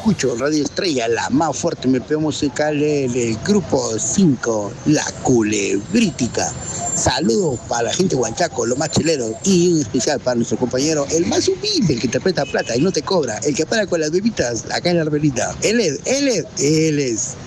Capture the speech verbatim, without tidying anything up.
escucho Radio Estrella, la más fuerte me pego musical del grupo cinco, La Culebrítica. Saludos para la gente de Huanchaco, los más chileros, y un especial para nuestro compañero, el más humilde, el que te presta plata y no te cobra, el que para con las bebitas acá en la arbelita. Él es, él es, él es